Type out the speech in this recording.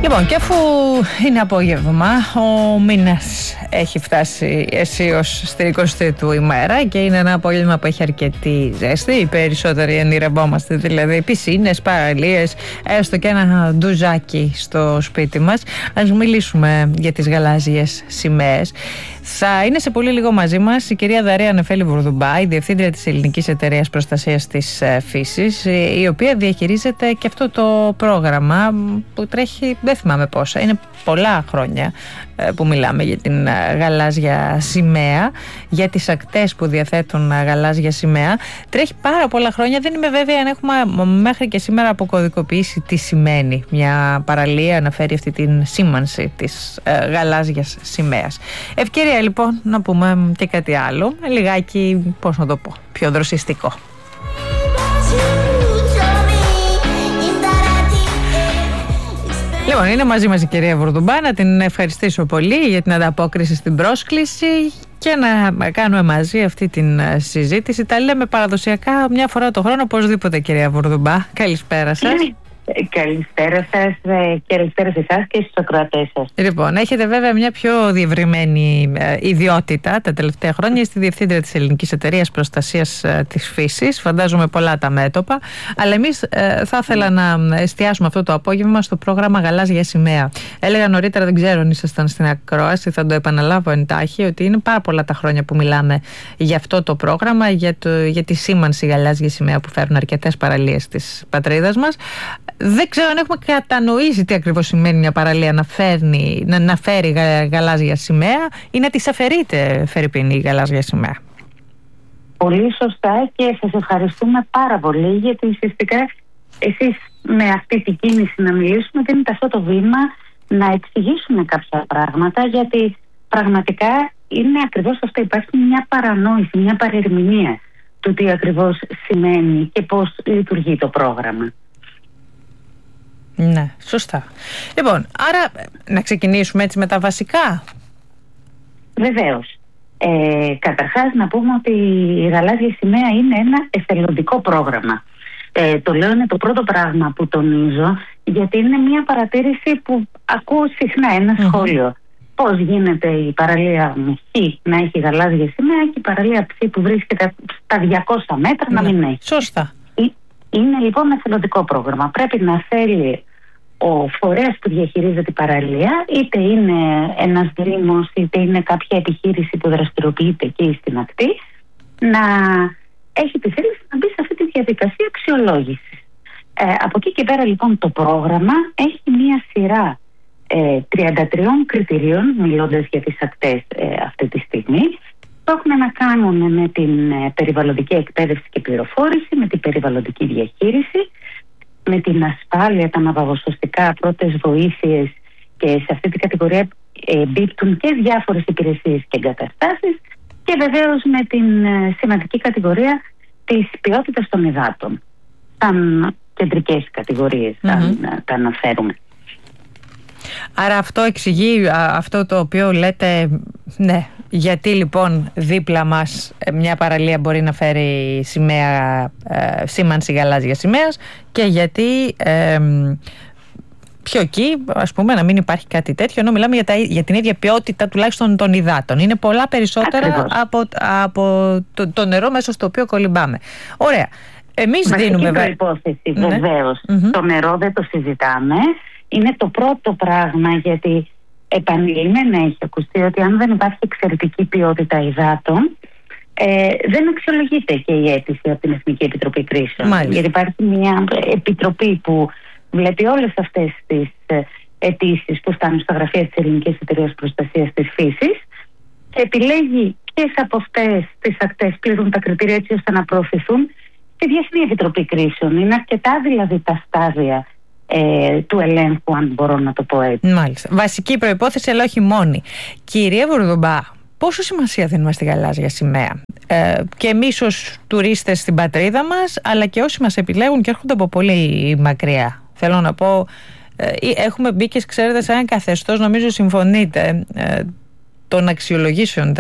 Λοιπόν, και αφού είναι απόγευμα, ο μήνας έχει φτάσει αισίως στην 23η ημέρα και είναι ένα απόγευμα που έχει αρκετή ζέστη. Οι περισσότεροι ενηρευόμαστε, δηλαδή πισίνες, παραλίες, έστω και ένα ντουζάκι στο σπίτι μας. Ας μιλήσουμε για τις γαλάζιες σημαίες. Θα είναι σε πολύ λίγο μαζί μας η κυρία Δαρέα Νεφέλη Βουρδουμπά, η Διευθύντρια της Ελληνικής Εταιρείας Προστασίας της Φύσης, η οποία διαχειρίζεται και αυτό το πρόγραμμα που τρέχει, δεν θυμάμαι πόσα, είναι πολλά χρόνια που μιλάμε για την γαλάζια σημαία, για τις ακτές που διαθέτουν γαλάζια σημαία. Τρέχει πάρα πολλά χρόνια, δεν είμαι βέβαια αν έχουμε μέχρι και σήμερα αποκωδικοποιήσει τι σημαίνει μια παραλία να φέρει αυτή την σήμανση της γαλάζιας σημαίας. Ευκαιρία λοιπόν να πούμε και κάτι άλλο, λιγάκι, πώς να το πω, πιο δροσιστικό. Λοιπόν, είναι μαζί μας η κυρία Βουρδουμπά, να την ευχαριστήσω πολύ για την ανταπόκριση στην πρόσκληση και να κάνουμε μαζί αυτή την συζήτηση. Τα λέμε παραδοσιακά μια φορά το χρόνο, οπωσδήποτε, κυρία Βουρδουμπά. Καλησπέρα σας. Καλησπέρα σας και καλησπέρα σε εσάς και στους ακροατές σας. Λοιπόν, έχετε βέβαια μια πιο διευρυμένη ιδιότητα τα τελευταία χρόνια. Είστε Διευθύντρια της Ελληνικής Εταιρείας Προστασίας της Φύσης. Φαντάζομαι πολλά τα μέτωπα. Αλλά εμείς θα ήθελα να εστιάσουμε αυτό το απόγευμα στο πρόγραμμα Γαλάζια Σημαία. Έλεγα νωρίτερα, δεν ξέρω αν ήσασταν στην ακρόαση, θα το επαναλάβω εντάχει, ότι είναι πάρα πολλά τα χρόνια που μιλάμε για αυτό το πρόγραμμα, για τη σήμανση Γαλάζια Σημαία που φέρνουν αρκετές παραλίες της πατρίδας μας. Δεν ξέρω αν έχουμε κατανοήσει τι ακριβώς σημαίνει μια παραλία να φέρει γαλάζια σημαία ή να της αφαιρείται, φερειπίν, η γαλάζια σημαία. Πολύ σωστά και σας ευχαριστούμε πάρα πολύ, γιατί ουσιαστικά εσείς με αυτή την κίνηση να μιλήσουμε δίνετε αυτό το βήμα να εξηγήσουμε κάποια πράγματα, γιατί πραγματικά είναι ακριβώς αυτό, υπάρχει μια παρανόηση, μια παρερμηνία του τι ακριβώς σημαίνει και πώς λειτουργεί το πρόγραμμα. Ναι, σωστά. Λοιπόν, άρα να ξεκινήσουμε έτσι με τα βασικά. Βεβαίως. Καταρχάς να πούμε ότι η γαλάζια σημαία είναι ένα εθελοντικό πρόγραμμα. Το λέω, είναι το πρώτο πράγμα που τονίζω, γιατί είναι μια παρατήρηση που ακούω συχνά, ένα σχόλιο. Πώς γίνεται η παραλία Χ να έχει γαλάζια σημαία και η παραλία Ψ που βρίσκεται στα 200 μέτρα να μην έχει. Σωστά. Είναι λοιπόν εθελοντικό πρόγραμμα. Πρέπει να θέλει ο φορέας που διαχειρίζεται την παραλία, είτε είναι ένας δήμος, είτε είναι κάποια επιχείρηση που δραστηριοποιείται εκεί στην ακτή, να έχει τη θέληση να μπει σε αυτή τη διαδικασία αξιολόγησης. Από εκεί και πέρα λοιπόν το πρόγραμμα έχει μία σειρά 33 κριτηρίων, μιλώντας για τις ακτές αυτή τη στιγμή, που έχουν να κάνουν με την περιβαλλοντική εκπαίδευση και πληροφόρηση, με την περιβαλλοντική διαχείριση, με την ασφάλεια, τα ναυαγοσωστικά, πρώτες βοήθειες, και σε αυτή την κατηγορία εμπίπτουν και διάφορες υπηρεσίες και εγκαταστάσεις, και βεβαίως με την σημαντική κατηγορία της ποιότητας των υδάτων, σαν κεντρικές κατηγορίες, αν τα αναφέρουμε. Άρα αυτό εξηγεί αυτό το οποίο λέτε, ναι, γιατί λοιπόν δίπλα μας μια παραλία μπορεί να φέρει σήμανση γαλάζια σημαίας και γιατί πιο εκεί, ας πούμε, να μην υπάρχει κάτι τέτοιο, ενώ μιλάμε για την ίδια ποιότητα τουλάχιστον των υδάτων. Είναι πολλά περισσότερα από το νερό μέσα στο οποίο κολυμπάμε. Ωραία. Εμείς δίνουμε προϋπόθεση, βεβαίως. Το νερό δεν το συζητάμε. Είναι το πρώτο πράγμα, γιατί επανειλημμένα έχει ακουστεί ότι αν δεν υπάρχει εξαιρετική ποιότητα υδάτων, δεν αξιολογείται και η αίτηση από την Εθνική Επιτροπή Κρίσεων. Γιατί υπάρχει μια επιτροπή που βλέπει όλες αυτές τις αιτήσεις που φτάνουν στα γραφεία της Ελληνικής Εταιρείας Προστασίας της Φύσης και επιλέγει ποιες από αυτές τις ακτές πληρούν τα κριτήρια έτσι ώστε να προωθηθούν στη Διεθνή Επιτροπή Κρίσεων. Είναι αρκετά δηλαδή τα στάδια του ελέγχου, αν μπορώ να το πω έτσι. Μάλιστα. Βασική προϋπόθεση, αλλά όχι μόνη. Κυρία Βουρδουμπά, πόσο σημασία δίνουμε στη γαλάζια σημαία? Και εμείς ως τουρίστες στην πατρίδα μας, αλλά και όσοι μας επιλέγουν και έρχονται από πολύ μακριά. Θέλω να πω, έχουμε μπει και ξέρετε σε ένα καθεστώς, νομίζω συμφωνείτε, των αξιολογήσεων